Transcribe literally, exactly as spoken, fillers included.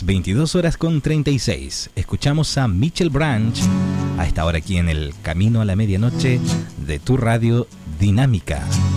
veintidós horas con treinta y seis. Escuchamos a Michel Branch a esta hora aquí en el Camino a la Medianoche de tu radio Dinámica.